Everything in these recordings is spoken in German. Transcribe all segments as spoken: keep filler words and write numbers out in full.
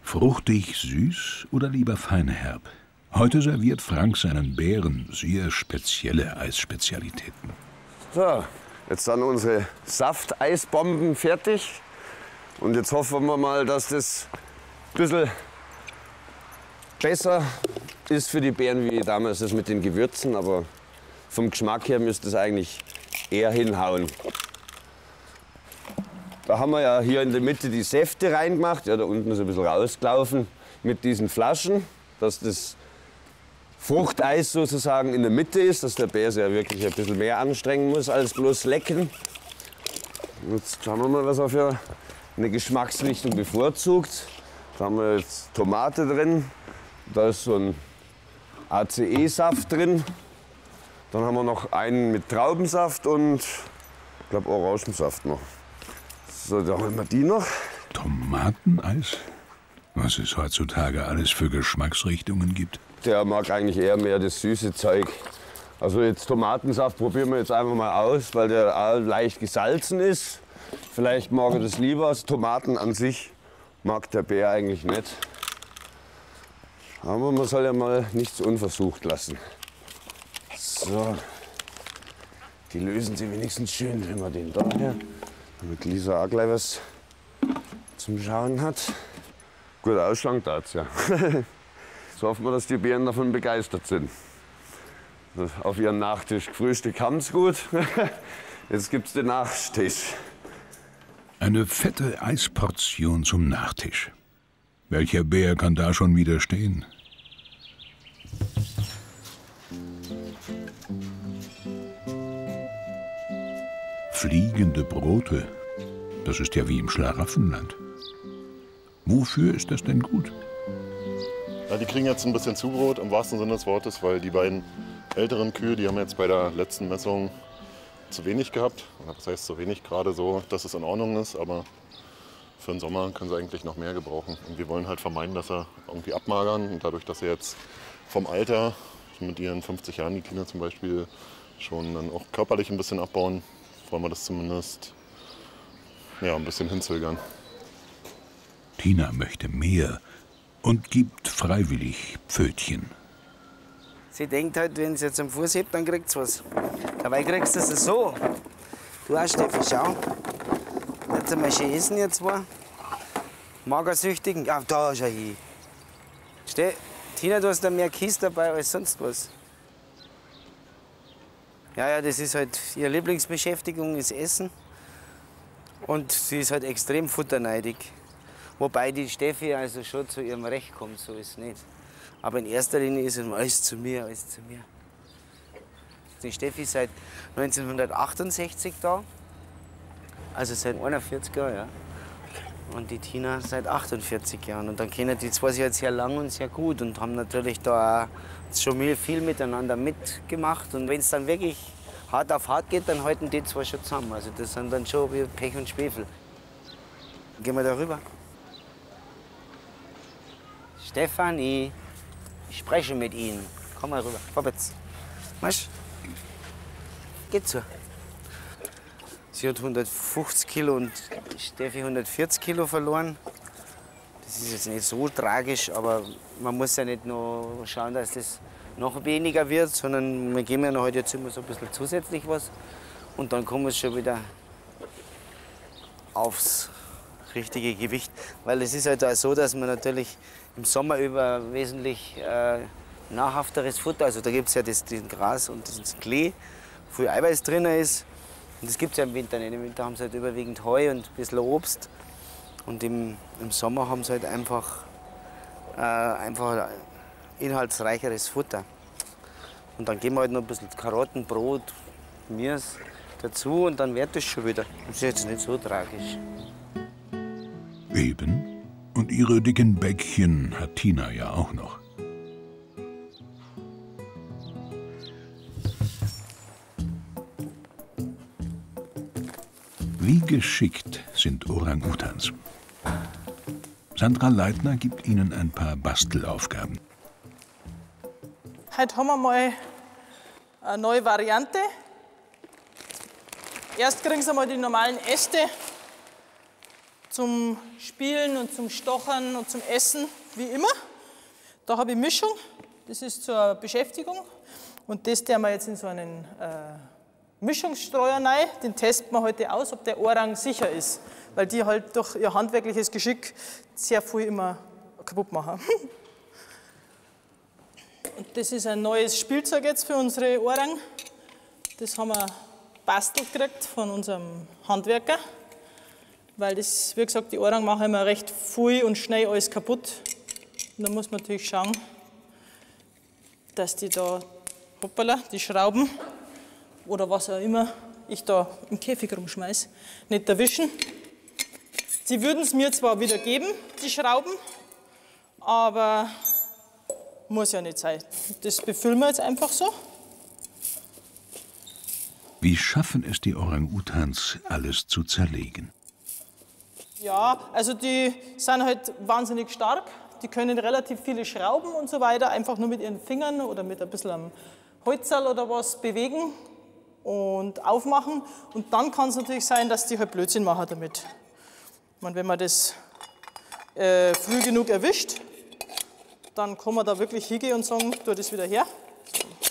Fruchtig, süß oder lieber feinherb? Heute serviert Frank seinen Bären sehr spezielle Eisspezialitäten. So, jetzt sind unsere Safteisbomben fertig. Und jetzt hoffen wir mal, dass das ein bisschen besser ist für die Bären wie damals das mit den Gewürzen. Aber vom Geschmack her müsste es eigentlich eher hinhauen. Da haben wir ja hier in der Mitte die Säfte reingemacht. Ja, da unten ist ein bisschen rausgelaufen mit diesen Flaschen, dass das Fruchteis sozusagen in der Mitte ist, dass der Bär sich ja wirklich ein bisschen mehr anstrengen muss als bloß lecken. Jetzt schauen wir mal, was er für eine Geschmacksrichtung bevorzugt. Da haben wir jetzt Tomate drin, da ist so ein A C E-Saft drin. Dann haben wir noch einen mit Traubensaft und ich glaube Orangensaft noch. So, da holen wir die noch. Tomateneis? Was es heutzutage alles für Geschmacksrichtungen gibt. Der mag eigentlich eher mehr das süße Zeug. Also jetzt Tomatensaft probieren wir jetzt einfach mal aus, weil der auch leicht gesalzen ist. Vielleicht mag er das lieber. Also Tomaten an sich mag der Bär eigentlich nicht. Aber man soll ja mal nichts unversucht lassen. So, die lösen sie wenigstens schön, wenn man den da her, damit Lisa auch gleich was zum Schauen hat. Gut ausschauen tat's ja. So hoffen wir, dass die Bären davon begeistert sind. Auf ihren Nachtisch gefrühstückt haben sie gut. Jetzt gibt's den Nachtisch. Eine fette Eisportion zum Nachtisch. Welcher Bär kann da schon widerstehen? Fliegende Brote. Das ist ja wie im Schlaraffenland. Wofür ist das denn gut? Ja, die kriegen jetzt ein bisschen Zubrot, im wahrsten Sinne des Wortes, weil die beiden älteren Kühe, die haben jetzt bei der letzten Messung zu wenig gehabt. Das heißt zu wenig, gerade so, dass es in Ordnung ist, aber für den Sommer können sie eigentlich noch mehr gebrauchen. Und wir wollen halt vermeiden, dass sie irgendwie abmagern. Und dadurch, dass sie jetzt vom Alter, mit ihren fünfzig Jahren, die Kinder zum Beispiel, schon dann auch körperlich ein bisschen abbauen, wollen wir das zumindest ja, ein bisschen hinzögern. Tina möchte mehr und gibt freiwillig Pfötchen. Sie denkt halt, wenn sie jetzt am Fuß hebt, dann kriegt sie was. Dabei kriegst du es so. Du auch, Steffi, schau. Jetzt einmal schön essen, ihr zwei. Magersüchtigen, ja, da schau hin. Steh, Tina, du hast da mehr Kies dabei als sonst was. Ja, ja, das ist halt ihre Lieblingsbeschäftigung, ist Essen. Und sie ist halt extrem futterneidig. Wobei die Steffi also schon zu ihrem Recht kommt, so ist es nicht. Aber in erster Linie ist es alles zu mir, alles zu mir. Die Steffi ist seit neunzehnhundertachtundsechzig da, also seit einundvierzig Jahren, ja. Und die Tina seit achtundvierzig Jahren. Und dann kennen die zwei sich halt sehr lang und sehr gut und haben natürlich da auch schon viel miteinander mitgemacht. Und wenn es dann wirklich hart auf hart geht, dann halten die zwei schon zusammen. Also das sind dann schon wie Pech und Schwefel. Gehen wir da rüber. Stefanie, ich spreche mit Ihnen. Komm mal rüber, vorwärts. Marsch. Geht so. Sie hat hundertfünfzig Kilo und Steffi hundertvierzig Kilo verloren. Das ist jetzt nicht so tragisch, aber man muss ja nicht nur schauen, dass das noch weniger wird, sondern wir geben ja noch heute jetzt immer so ein bisschen zusätzlich was. Und dann kommen wir schon wieder aufs richtige Gewicht. Weil es ist halt auch so, dass man natürlich im Sommer über wesentlich äh, nahrhafteres Futter, also da gibt es ja das, das Gras und das Klee, wo viel Eiweiß drin ist. Und das gibt es ja im Winter nicht. Im Winter haben sie halt überwiegend Heu und ein bisschen Obst. Und im, im Sommer haben sie halt einfach, äh, einfach inhaltsreicheres Futter. Und dann geben wir halt noch ein bisschen Karotten, Brot, Mirs dazu und dann wird das schon wieder. Das ist jetzt nicht so tragisch. Eben. Und ihre dicken Bäckchen hat Tina ja auch noch. Wie geschickt sind Orang-Utans. Sandra Leitner gibt ihnen ein paar Bastelaufgaben. Heute haben wir mal eine neue Variante. Erst kriegen sie mal die normalen Äste zum Spielen und zum Stochern und zum Essen, wie immer. Da habe ich Mischung, das ist zur Beschäftigung. Und das tun wir jetzt in so einen äh, Mischungsstreuer rein. Den testen wir heute aus, ob der Orang sicher ist. Weil die halt durch ihr handwerkliches Geschick sehr viel immer kaputt machen. Und das ist ein neues Spielzeug jetzt für unsere Orang. Das haben wir bastelt gekriegt von unserem Handwerker. Weil das, wie gesagt, die Orang machen immer recht viel und schnell alles kaputt. Und da muss man natürlich schauen, dass die da, hoppala, die Schrauben oder was auch immer ich da im Käfig rumschmeiße, nicht erwischen. Sie würden es mir zwar wieder geben, die Schrauben, aber muss ja nicht sein. Das befüllen wir jetzt einfach so. Wie schaffen es die Orang-Utans, alles zu zerlegen? Ja, also die sind halt wahnsinnig stark. Die können relativ viele Schrauben und so weiter einfach nur mit ihren Fingern oder mit ein bisschen am Holzerl oder was bewegen und aufmachen. Und dann kann es natürlich sein, dass die halt Blödsinn machen damit. Ich meine, wenn man das äh, früh genug erwischt, dann kann man da wirklich hingehen und sagen, tu das wieder her. So, okay.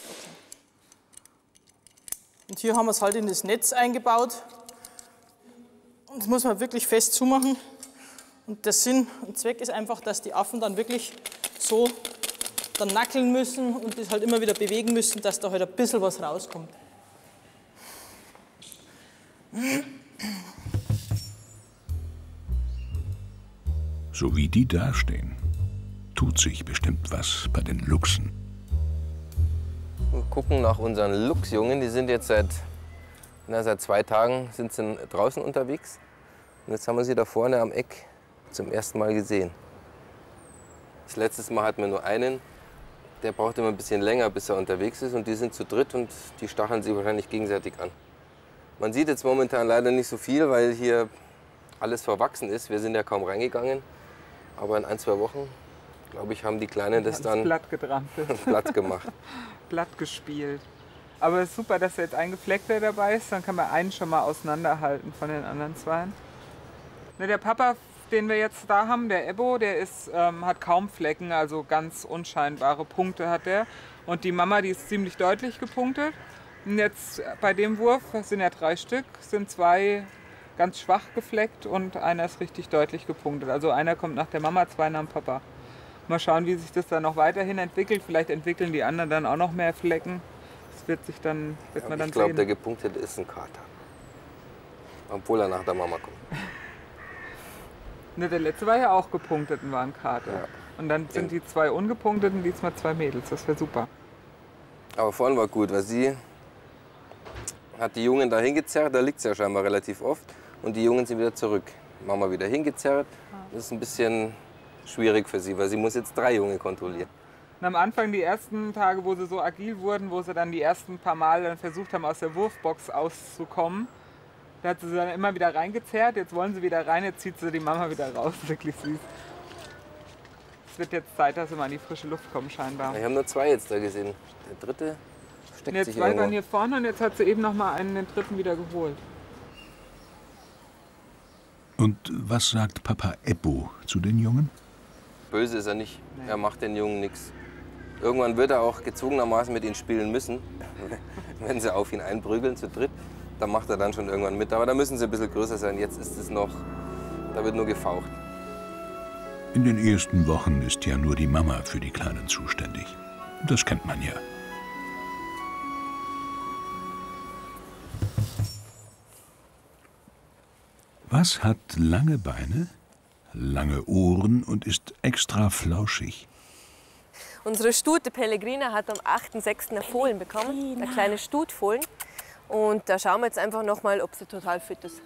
Und hier haben wir es halt in das Netz eingebaut. Und das muss man wirklich fest zumachen. Und der Sinn und Zweck ist einfach, dass die Affen dann wirklich so dann nackeln müssen und das halt immer wieder bewegen müssen, dass da halt ein bisschen was rauskommt. So wie die dastehen, tut sich bestimmt was bei den Luchsen. Wir gucken nach unseren Luchsjungen. Die sind jetzt seit, na, seit zwei Tagen sind sie draußen unterwegs. Und jetzt haben wir sie da vorne am Eck zum ersten Mal gesehen. Das letzte Mal hatten wir nur einen. Der braucht immer ein bisschen länger, bis er unterwegs ist. Und die sind zu dritt und die stacheln sich wahrscheinlich gegenseitig an. Man sieht jetzt momentan leider nicht so viel, weil hier alles verwachsen ist. Wir sind ja kaum reingegangen. Aber in ein, zwei Wochen, glaube ich, haben die Kleinen das dann platt getrampelt. platt gemacht. Platt gespielt. Aber es ist super, dass jetzt ein Gefleckter dabei ist. Dann kann man einen schon mal auseinanderhalten von den anderen zwei. Ne, der Papa, den wir jetzt da haben, der Ebbo, der ist, ähm, hat kaum Flecken, also ganz unscheinbare Punkte hat der. Und die Mama, die ist ziemlich deutlich gepunktet. Und jetzt bei dem Wurf, das sind ja drei Stück, sind zwei ganz schwach gefleckt und einer ist richtig deutlich gepunktet. Also einer kommt nach der Mama, zwei nach dem Papa. Mal schauen, wie sich das dann noch weiterhin entwickelt. Vielleicht entwickeln die anderen dann auch noch mehr Flecken. Das wird sich dann, wird Ja, man dann ich glaube, sehen. der gepunktete ist ein Kater. Obwohl er nach der Mama kommt. Ne, der letzte war ja auch gepunktet und war ein Kater. Ja. Und dann sind die zwei ungepunkteten, diesmal zwei Mädels. Das wäre super. Aber vorhin war gut, weil sie hat die Jungen da hingezerrt. Da liegt es ja scheinbar relativ oft. Und die Jungen sind wieder zurück. Mama wieder hingezerrt. Das ist ein bisschen schwierig für sie, weil sie muss jetzt drei Junge kontrollieren. Und am Anfang, die ersten Tage, wo sie so agil wurden, wo sie dann die ersten paar Mal dann versucht haben, aus der Wurfbox auszukommen, da hat sie sie dann immer wieder reingezerrt. Jetzt wollen sie wieder rein, jetzt zieht sie die Mama wieder raus. Wirklich süß. Es wird jetzt Zeit, dass sie mal in die frische Luft kommen, scheinbar. Wir haben nur zwei jetzt da gesehen. Der dritte steckt Und jetzt sich zwei irgendwo. waren hier vorne und jetzt hat sie eben noch mal einen, den dritten wieder geholt. Und was sagt Papa Ebbo zu den Jungen? Böse ist er nicht. Er macht den Jungen nichts. Irgendwann wird er auch gezwungenermaßen mit ihnen spielen müssen. Wenn sie auf ihn einprügeln zu dritt, dann macht er dann schon irgendwann mit. Aber da müssen sie ein bisschen größer sein. Jetzt ist es noch, da wird nur gefaucht. In den ersten Wochen ist ja nur die Mama für die Kleinen zuständig. Das kennt man ja. Was hat lange Beine, lange Ohren und ist extra flauschig? Unsere Stute Pellegrina hat am achten sechsten ein Fohlen bekommen, ein kleines Stutfohlen. Und da schauen wir jetzt einfach noch mal, ob sie total fit ist.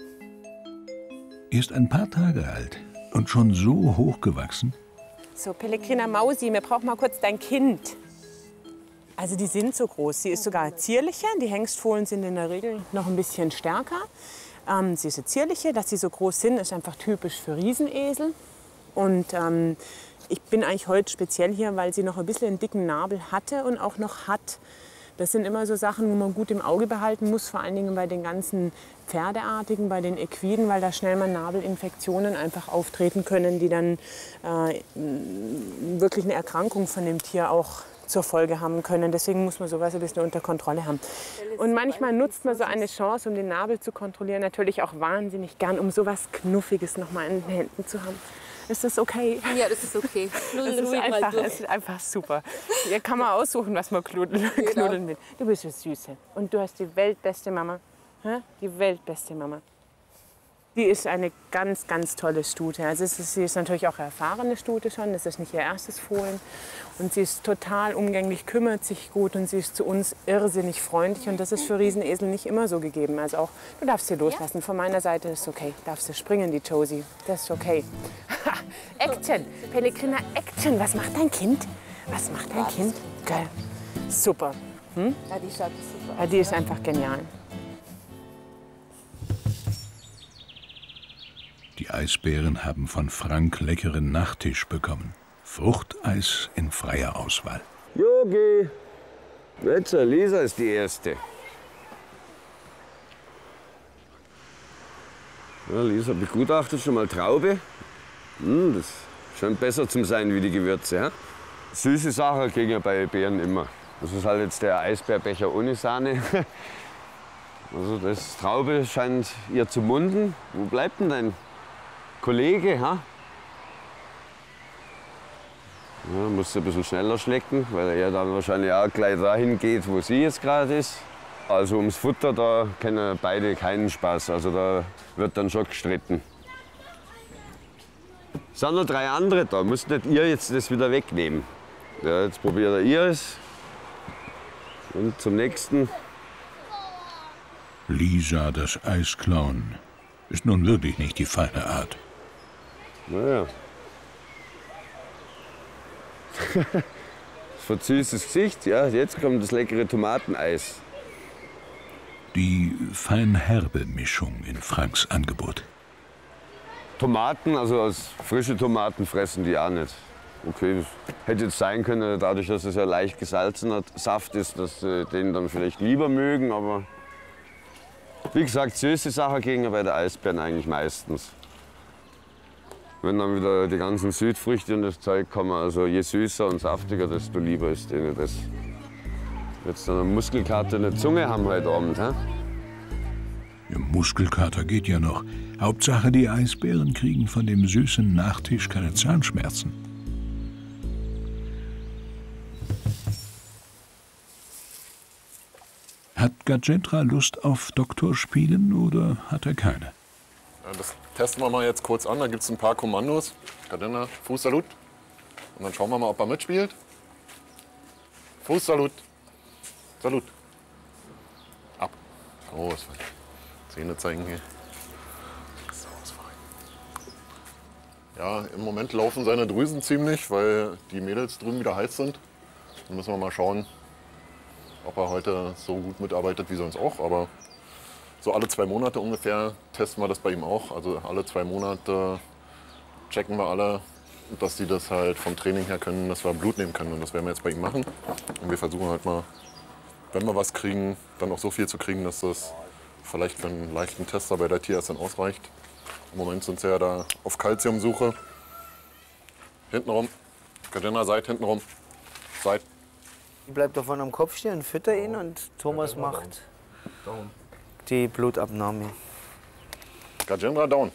Erst ein paar Tage alt und schon so hochgewachsen? So, Pellegrina Mausi, wir brauchen mal kurz dein Kind. Also die sind so groß. Sie ist sogar zierlicher. Die Hengstfohlen sind in der Regel noch ein bisschen stärker. Ähm, sie ist eine zierliche. Dass sie so groß sind, ist einfach typisch für Riesenesel. Und ähm, ich bin eigentlich heute speziell hier, weil sie noch ein bisschen einen dicken Nabel hatte und auch noch hat. Das sind immer so Sachen, wo man gut im Auge behalten muss, vor allen Dingen bei den ganzen Pferdeartigen, bei den Equiden, weil da schnell mal Nabelinfektionen einfach auftreten können, die dann äh, wirklich eine Erkrankung von dem Tier auch zur Folge haben können. Deswegen muss man sowas ein bisschen unter Kontrolle haben. Und manchmal nutzt man so eine Chance, um den Nabel zu kontrollieren, natürlich auch wahnsinnig gern, um sowas Knuffiges noch mal in den Händen zu haben. Ist das okay? Ja, das ist okay. Das ist einfach, es ist einfach super. Hier kann man aussuchen, was man knudeln, genau. knudeln will. Du bist eine Süße und du hast die weltbeste Mama. Die weltbeste Mama. Die ist eine ganz, ganz tolle Stute. Also es ist, sie ist natürlich auch eine erfahrene Stute schon. Das ist nicht ihr erstes Fohlen. Und sie ist total umgänglich, kümmert sich gut und sie ist zu uns irrsinnig freundlich. Und das ist für Riesenesel nicht immer so gegeben. Also auch, du darfst sie loslassen. Von meiner Seite ist okay. Darfst du springen, die Josie. Das ist okay. Action! Pellegrina, Action! Was macht dein Kind? Was macht dein Kind? Geil. Super. Hm? Ja, die schaut super. Ja, die ist einfach genial. Die Eisbären haben von Frank leckeren Nachtisch bekommen. Fruchteis in freier Auswahl. Yogi, jetzt Lisa ist die Erste. Ja, Lisa begutachtet schon mal Traube. Hm, das scheint besser zu sein wie die Gewürze. Ja? Süße Sachen kriegen ja bei Bären immer. Das ist halt jetzt der Eisbärbecher ohne Sahne. Also das Traube scheint ihr zu munden. Wo bleibt denn dein Kollege? Ha? Ja, muss ein bisschen schneller schlecken, weil er dann wahrscheinlich auch gleich dahin geht, wo sie jetzt gerade ist. Also ums Futter, da kennen beide keinen Spaß. Also da wird dann schon gestritten. Es sind noch drei andere da. Müsst nicht ihr jetzt das wieder wegnehmen. Ja, jetzt probiert er ihres. Und zum nächsten. Lisa, das Eisklauen, ist nun wirklich nicht die feine Art. Naja. Verzüßtes Gesicht, ja, jetzt kommt das leckere Tomateneis. Die fein-herbe Mischung in Franks Angebot. Tomaten, also aus frische Tomaten fressen die auch nicht. Okay, hätte jetzt sein können, dadurch, dass es ja leicht gesalzener Saft ist, dass sie den dann vielleicht lieber mögen, aber wie gesagt, süße Sachen gehen bei den Eisbären eigentlich meistens. Wenn dann wieder die ganzen Südfrüchte und das Zeug kommen, also je süßer und saftiger, desto lieber ist denen das. Jetzt eine Muskelkater in der Zunge haben heute Abend. He? Ja, Muskelkater geht ja noch. Hauptsache, die Eisbären kriegen von dem süßen Nachtisch keine Zahnschmerzen. Hat Gajentra Lust auf Doktorspielen oder hat er keine? Ja, das testen wir mal jetzt kurz an. Da gibt es ein paar Kommandos. Gajentra, Fußsalut. Und dann schauen wir mal, ob er mitspielt. Fußsalut. Salut. Ab. So, was fein. Zähne zeigen hier. So, was fein. Ja, im Moment laufen seine Drüsen ziemlich, weil die Mädels drüben wieder heiß sind. Dann müssen wir mal schauen, ob er heute so gut mitarbeitet wie sonst auch. Aber so alle zwei Monate ungefähr testen wir das bei ihm auch. Also alle zwei Monate checken wir alle, dass die das halt vom Training her können, dass wir Blut nehmen können. Und das werden wir jetzt bei ihm machen. Und wir versuchen halt mal, wenn wir was kriegen, dann auch so viel zu kriegen, dass das vielleicht für einen leichten Tester bei der Tierärztin ausreicht. Im Moment sind sie ja da auf Kalziumsuche. Hinten rum. Gajentra, seid hinten rum. Seid. Ich bleib davon am Kopf stehen und fütter ihn und Thomas macht die Blutabnahme. Gajentra down.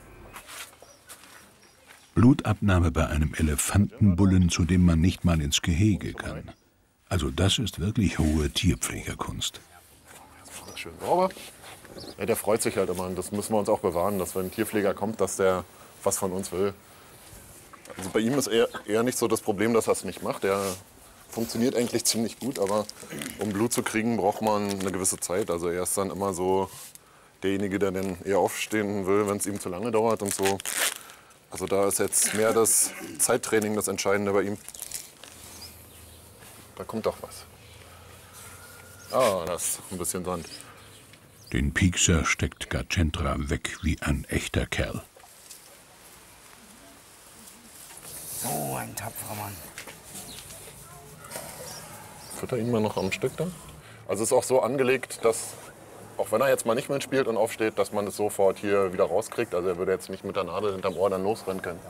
Blutabnahme bei einem Elefantenbullen, zu dem man nicht mal ins Gehege kann. Also das ist wirklich hohe Tierpflegerkunst. Schön sauber. Ja, der freut sich halt immer und das müssen wir uns auch bewahren, dass wenn ein Tierpfleger kommt, dass der was von uns will. Also bei ihm ist eher, eher nicht so das Problem, dass er es nicht macht. Der funktioniert eigentlich ziemlich gut, aber um Blut zu kriegen, braucht man eine gewisse Zeit. Also er ist dann immer so derjenige, der dann eher aufstehen will, wenn es ihm zu lange dauert und so. Also da ist jetzt mehr das Zeittraining das Entscheidende bei ihm. Da kommt doch was. Ah, das ist ein bisschen Sand. Den Piekser steckt Gajentra weg wie ein echter Kerl. So ein tapferer Mann. fütter ihn mal noch am Stück da. Also es ist auch so angelegt, dass, auch wenn er jetzt mal nicht mitspielt und aufsteht, dass man es sofort hier wieder rauskriegt. Also er würde jetzt nicht mit der Nadel hinterm Ohr dann losrennen können.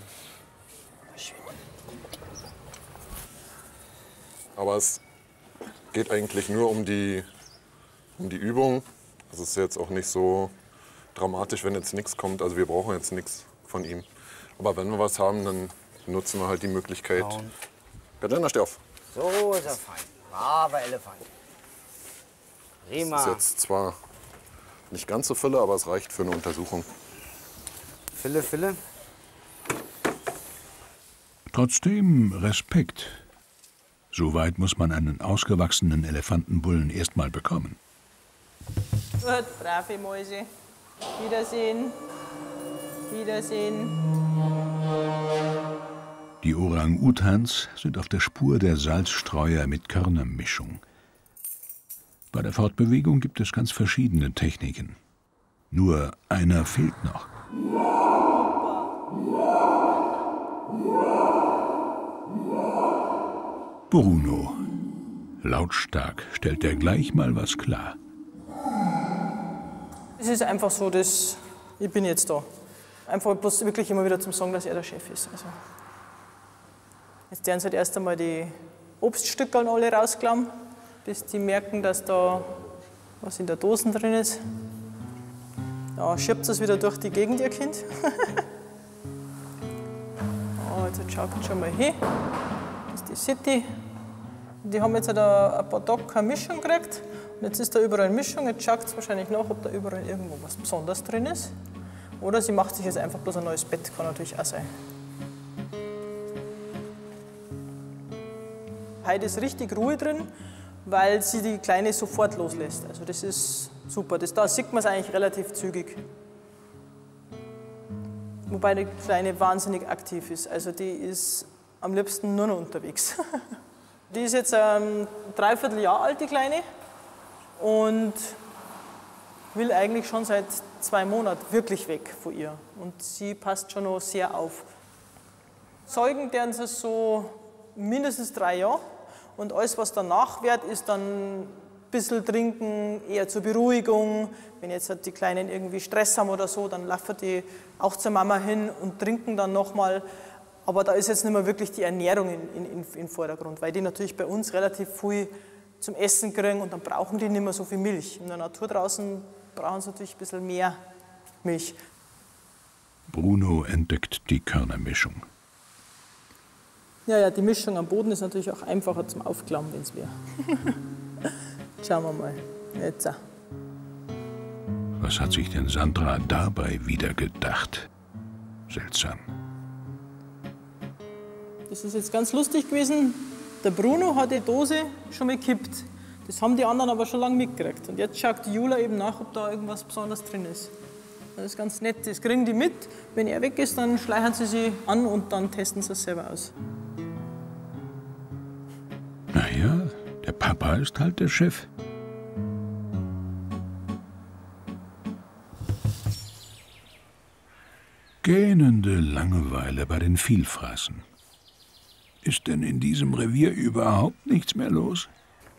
Aber es geht eigentlich nur um die, um die Übung. Es ist jetzt auch nicht so dramatisch, wenn jetzt nichts kommt. Also wir brauchen jetzt nichts von ihm. Aber wenn wir was haben, dann nutzen wir halt die Möglichkeit. Katharina, steh auf. So ist er fein. Braver Elefant. Prima. Das ist jetzt zwar nicht ganz so Fülle, aber es reicht für eine Untersuchung. Fülle, Fülle. Trotzdem Respekt. So weit muss man einen ausgewachsenen Elefantenbullen erst mal bekommen. Gut, brave Mäuse. Wiedersehen. Wiedersehen. Die Orang-Utans sind auf der Spur der Salzstreuer mit Körnermischung. Bei der Fortbewegung gibt es ganz verschiedene Techniken. Nur einer fehlt noch. Bruno. Lautstark stellt er gleich mal was klar. Es ist einfach so, dass ich bin jetzt da. Einfach bloß wirklich immer wieder zum Sagen, dass er der Chef ist. Also jetzt werden sie halt erst einmal die Obststücke alle rausklappen, bis die merken, dass da was in der Dose drin ist. Da schiebt es wieder durch die Gegend, ihr Kind. Oh, jetzt schaut es schon mal hin. Das ist die City. Die haben jetzt halt ein paar Tage keine Mischung gekriegt. Und jetzt ist da überall Mischung. Jetzt schaut es wahrscheinlich nach, ob da überall irgendwo was Besonderes drin ist. Oder sie macht sich jetzt einfach bloß ein neues Bett. Kann natürlich auch sein. Heute ist richtig Ruhe drin, weil sie die Kleine sofort loslässt. Also das ist super. Das, da sieht man es eigentlich relativ zügig. Wobei die Kleine wahnsinnig aktiv ist. Also die ist am liebsten nur noch unterwegs. Die ist jetzt ein Dreivierteljahr alt, die Kleine. Und will eigentlich schon seit zwei Monaten wirklich weg von ihr. Und sie passt schon noch sehr auf. Säugen werden sie so mindestens drei Jahre. Und alles, was danach wird, ist dann ein bisschen trinken, eher zur Beruhigung. Wenn jetzt halt die Kleinen irgendwie Stress haben oder so, dann laufen die auch zur Mama hin und trinken dann nochmal. Aber da ist jetzt nicht mehr wirklich die Ernährung in, in, in Vordergrund, weil die natürlich bei uns relativ viel zum Essen kriegen und dann brauchen die nicht mehr so viel Milch. In der Natur draußen brauchen sie natürlich ein bisschen mehr Milch. Bruno entdeckt die Körnermischung. Ja, ja, die Mischung am Boden ist natürlich auch einfacher zum Aufklappen, wenn es wäre. Schauen wir mal. Jetzt. Was hat sich denn Sandra dabei wieder gedacht? Seltsam. Das ist jetzt ganz lustig gewesen. Der Bruno hat die Dose schon mal gekippt. Das haben die anderen aber schon lange mitgekriegt. Und jetzt schaut die Jula eben nach, ob da irgendwas Besonderes drin ist. Das ist ganz nett. Das kriegen die mit. Wenn er weg ist, dann schleichen sie sie an und dann testen sie es selber aus. Naja, der Papa ist halt der Chef. Gähnende Langeweile bei den Vielfraßen. Ist denn in diesem Revier überhaupt nichts mehr los?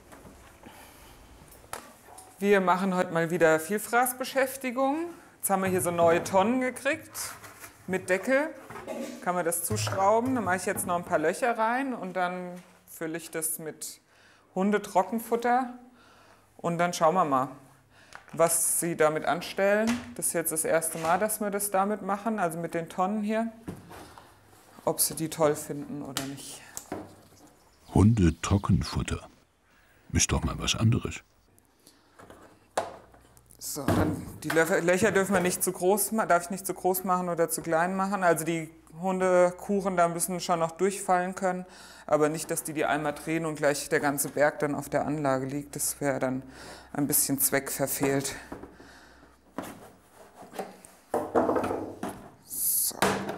Wir machen heute mal wieder Vielfraßbeschäftigung. Jetzt haben wir hier so neue Tonnen gekriegt mit Deckel. Kann man das zuschrauben. Dann mache ich jetzt noch ein paar Löcher rein und dann fülle ich das mit Hundetrockenfutter. Und dann schauen wir mal, was sie damit anstellen. Das ist jetzt das erste Mal, dass wir das damit machen, also mit den Tonnen hier. Ob sie die toll finden oder nicht. Hundetrockenfutter. Ist doch mal was anderes. So, dann die Löcher dürfen wir nicht zu groß, darf ich nicht zu groß machen oder zu klein machen. Also die Hundekuchen da müssen schon noch durchfallen können, aber nicht, dass die die einmal drehen und gleich der ganze Berg dann auf der Anlage liegt. Das wäre dann ein bisschen zweckverfehlt. So.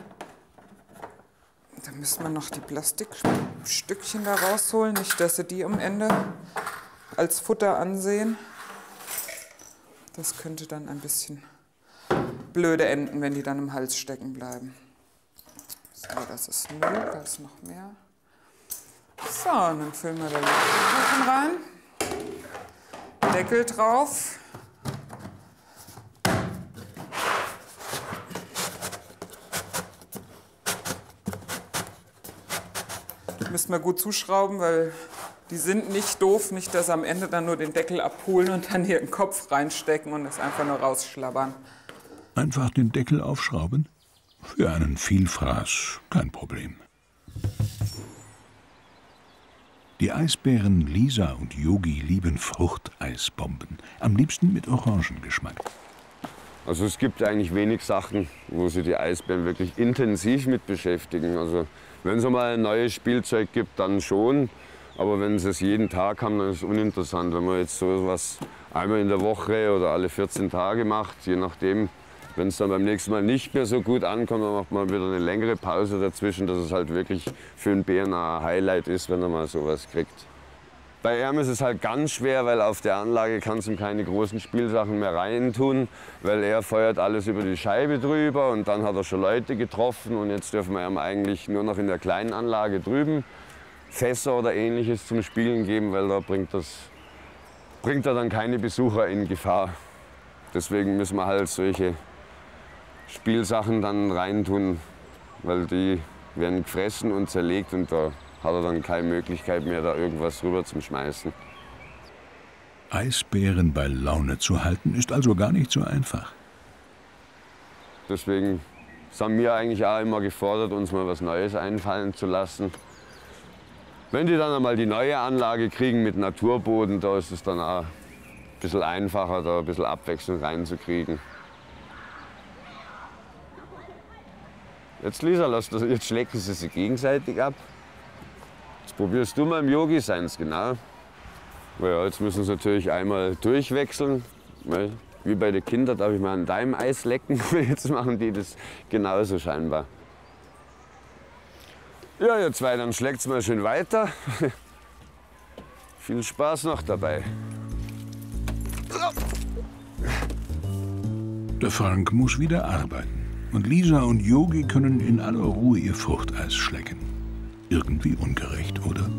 Dann müssen wir noch die Plastikstückchen da rausholen, nicht, dass sie die am Ende als Futter ansehen. Das könnte dann ein bisschen blöde enden, wenn die dann im Hals stecken bleiben. So, das ist null, da ist noch mehr. So, und dann füllen wir da den Kuchen rein. Deckel drauf. Müssen wir gut zuschrauben, weil die sind nicht doof. Nicht, dass am Ende dann nur den Deckel abholen und dann hier den Kopf reinstecken und es einfach nur rausschlabbern. Einfach den Deckel aufschrauben? Für einen Vielfraß kein Problem. Die Eisbären Lisa und Yogi lieben Fruchteisbomben. Am liebsten mit Orangengeschmack. Also es gibt eigentlich wenig Sachen, wo sich die Eisbären wirklich intensiv mit beschäftigen. Also wenn es mal ein neues Spielzeug gibt, dann schon. Aber wenn sie es jeden Tag haben, dann ist es uninteressant. Wenn man jetzt so was einmal in der Woche oder alle vierzehn Tage macht, je nachdem, wenn es dann beim nächsten Mal nicht mehr so gut ankommt, dann macht man wieder eine längere Pause dazwischen, dass es halt wirklich für einen Bären ein Highlight ist, wenn er mal sowas kriegt. Bei ihm ist es halt ganz schwer, weil auf der Anlage kann es ihm keine großen Spielsachen mehr reintun, weil er feuert alles über die Scheibe drüber und dann hat er schon Leute getroffen und jetzt dürfen wir ihm eigentlich nur noch in der kleinen Anlage drüben Fässer oder Ähnliches zum Spielen geben, weil da bringt, das, bringt er dann keine Besucher in Gefahr. Deswegen müssen wir halt solche Spielsachen dann reintun, weil die werden gefressen und zerlegt und da hat er dann keine Möglichkeit mehr, da irgendwas rüber zu schmeißen. Eisbären bei Laune zu halten, ist also gar nicht so einfach. Deswegen sind wir eigentlich auch immer gefordert, uns mal was Neues einfallen zu lassen. Wenn die dann einmal die neue Anlage kriegen mit Naturboden, da ist es dann auch ein bisschen einfacher, da ein bisschen Abwechslung reinzukriegen. Jetzt, Lisa, lass das, jetzt schlecken sie sich gegenseitig ab. Jetzt probierst du mal im Yogi seins, genau. Ja, jetzt müssen sie natürlich einmal durchwechseln. Weil, wie bei den Kindern, darf ich mal an deinem Eis lecken. Jetzt machen die das genauso scheinbar. Ja, ihr zwei, dann schlägt's mal schön weiter. Viel Spaß noch dabei. Der Frank muss wieder arbeiten. Und Lisa und Yogi können in aller Ruhe ihr Fruchteis schlecken. Irgendwie ungerecht, oder?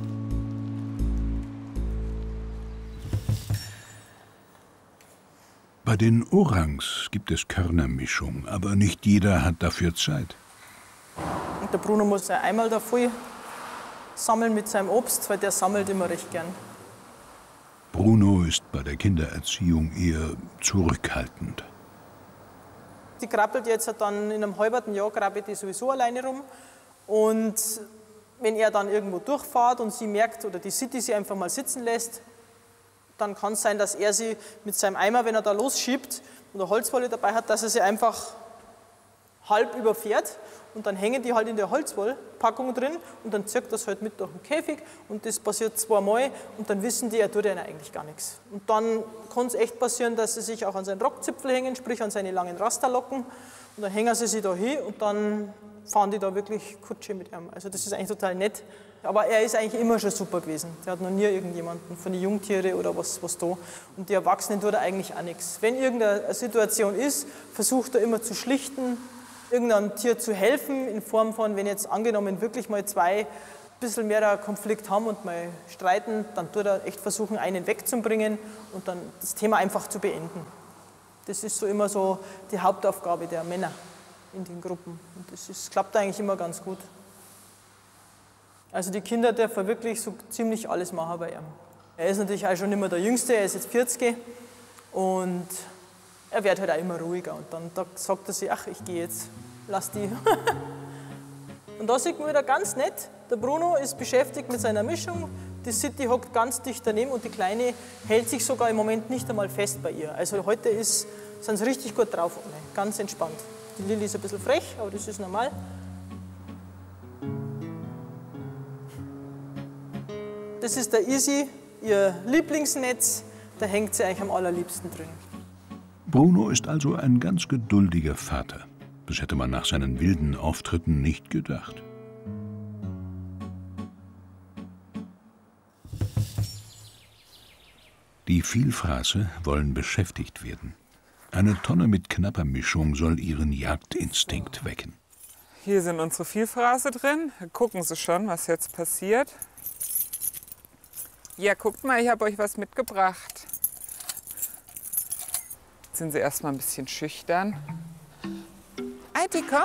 Bei den Orangs gibt es Körnermischung, aber nicht jeder hat dafür Zeit. Und der Bruno muss einmal da voll sammeln mit seinem Obst, weil der sammelt immer recht gern. Bruno ist bei der Kindererziehung eher zurückhaltend. Die krabbelt jetzt dann in einem halben Jahr krabbelt die sowieso alleine rum. Und wenn er dann irgendwo durchfährt und sie merkt oder die City sie einfach mal sitzen lässt, dann kann es sein, dass er sie mit seinem Eimer, wenn er da losschiebt und eine Holzwolle dabei hat, dass er sie einfach halb überfährt und dann hängen die halt in der Holzwollpackung drin und dann zirkt das halt mit durch den Käfig und das passiert zweimal und dann wissen die, er tut ihnen eigentlich gar nichts. Und dann kann es echt passieren, dass sie sich auch an seinen Rockzipfel hängen, sprich an seine langen Rasterlocken und dann hängen sie sich da hin und dann fahren die da wirklich Kutsche mit ihm. Also das ist eigentlich total nett. Aber er ist eigentlich immer schon super gewesen. Der hat noch nie irgendjemanden von den Jungtieren oder was, was da. Und die Erwachsenen tut er eigentlich auch nichts. Wenn irgendeine Situation ist, versucht er immer zu schlichten, irgendeinem Tier zu helfen, in Form von, wenn jetzt angenommen wirklich mal zwei ein bisschen mehr Konflikt haben und mal streiten, dann tut er echt versuchen, einen wegzubringen und dann das Thema einfach zu beenden. Das ist so immer so die Hauptaufgabe der Männer in den Gruppen. Und das ist, klappt eigentlich immer ganz gut. Also die Kinder dürfen wirklich so ziemlich alles machen bei ihm. Er ist natürlich auch schon nicht mehr der Jüngste, er ist jetzt vierzig und er wird halt auch immer ruhiger. Und dann da sagt er sich, ach, ich gehe jetzt, lass die. Und da sieht man wieder ganz nett, der Bruno ist beschäftigt mit seiner Mischung, die City hockt ganz dicht daneben und die Kleine hält sich sogar im Moment nicht einmal fest bei ihr. Also heute ist, sind sie richtig gut drauf, ganz entspannt. Die Lilly ist ein bisschen frech, aber das ist normal. Das ist der Easy, ihr Lieblingsnetz, da hängt sie eigentlich am allerliebsten drin. Bruno ist also ein ganz geduldiger Vater. Das hätte man nach seinen wilden Auftritten nicht gedacht. Die Vielfraße wollen beschäftigt werden. Eine Tonne mit knapper Mischung soll ihren Jagdinstinkt wecken. Hier sind unsere Vielfraße drin. Da gucken Sie schon, was jetzt passiert. Ja, guckt mal, ich habe euch was mitgebracht. Jetzt sind sie erstmal ein bisschen schüchtern. Eiti, komm.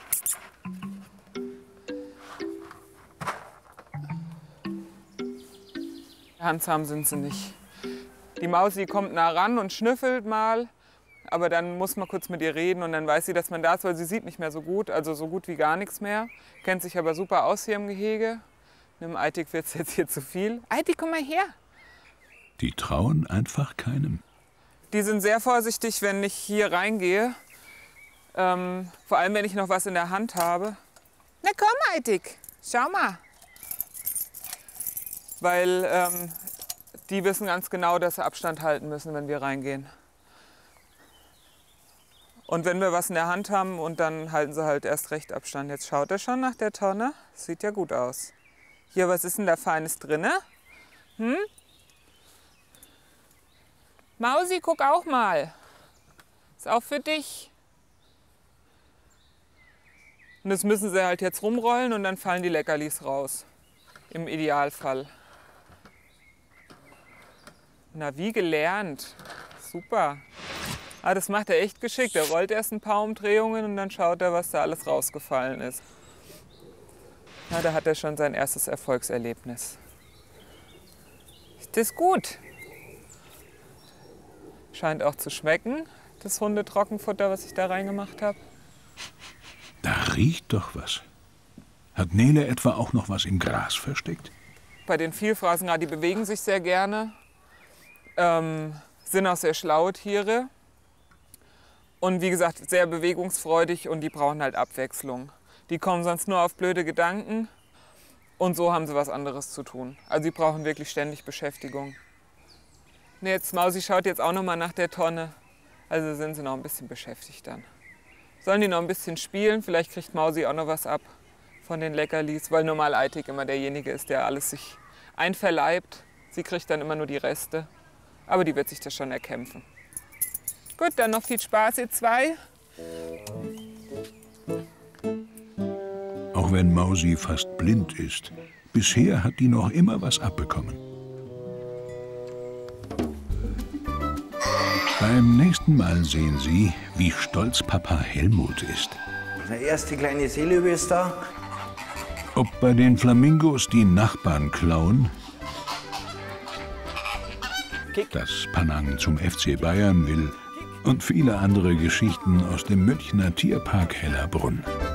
Handzahm sind sie nicht. Die Maus, die kommt nah ran und schnüffelt mal. Aber dann muss man kurz mit ihr reden und dann weiß sie, dass man da ist, weil sie sieht nicht mehr so gut, also so gut wie gar nichts mehr. Kennt sich aber super aus hier im Gehege. Einem Eitig wird es jetzt hier zu viel. Eitig, komm mal her. Die trauen einfach keinem. Die sind sehr vorsichtig, wenn ich hier reingehe. Ähm, vor allem, wenn ich noch was in der Hand habe. Na komm, Eitig, schau mal. Weil ähm, die wissen ganz genau, dass sie Abstand halten müssen, wenn wir reingehen. Und wenn wir was in der Hand haben, und dann halten sie halt erst recht Abstand. Jetzt schaut er schon nach der Tonne. Sieht ja gut aus. Hier, was ist denn da Feines drin? Hm? Mausi, guck auch mal. Ist auch für dich. Und das müssen sie halt jetzt rumrollen und dann fallen die Leckerlis raus. Im Idealfall. Na, wie gelernt. Super. Ah, das macht er echt geschickt. Er rollt erst ein paar Umdrehungen und dann schaut er, was da alles rausgefallen ist. Na, da hat er schon sein erstes Erfolgserlebnis. Ist das gut? Scheint auch zu schmecken, das Hundetrockenfutter, was ich da reingemacht habe. Da riecht doch was. Hat Nele etwa auch noch was im Gras versteckt? Bei den Vielfraßen, die bewegen sich sehr gerne, ähm, sind auch sehr schlaue Tiere. Und wie gesagt, sehr bewegungsfreudig und die brauchen halt Abwechslung. Die kommen sonst nur auf blöde Gedanken und so haben sie was anderes zu tun. Also sie brauchen wirklich ständig Beschäftigung. Und jetzt, Mausi schaut jetzt auch noch mal nach der Tonne. Also sind sie noch ein bisschen beschäftigt dann. Sollen die noch ein bisschen spielen? Vielleicht kriegt Mausi auch noch was ab von den Leckerlis, weil normal Eitig immer derjenige ist, der alles sich einverleibt. Sie kriegt dann immer nur die Reste. Aber die wird sich das schon erkämpfen. Gut, dann noch viel Spaß, ihr zwei. Auch wenn Mausi fast blind ist, bisher hat die noch immer was abbekommen. Beim nächsten Mal sehen Sie, wie stolz Papa Helmut ist. Der erste kleine Seelöwe ist da. Ob bei den Flamingos die Nachbarn klauen, dass Panang zum F C Bayern will und viele andere Geschichten aus dem Münchner Tierpark Hellerbrunn.